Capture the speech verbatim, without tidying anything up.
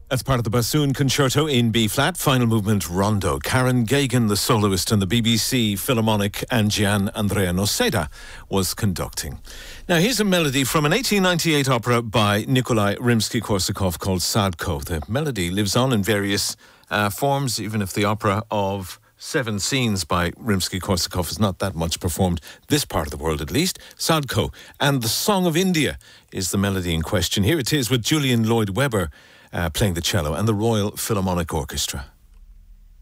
That's part of the bassoon concerto in B-flat, final movement rondo. Karen Gagan, the soloist, and the B B C Philharmonic and Gian Andrea Noseda was conducting. Now here's a melody from an eighteen ninety-eight opera by Nikolai Rimsky-Korsakov called Sadko. The melody lives on in various uh, forms, even if the opera of Seven Scenes by Rimsky-Korsakov is not that much performed, this part of the world at least. Sadko and the Song of India is the melody in question. Here it is with Julian Lloyd Webber Uh, playing the cello and the Royal Philharmonic Orchestra.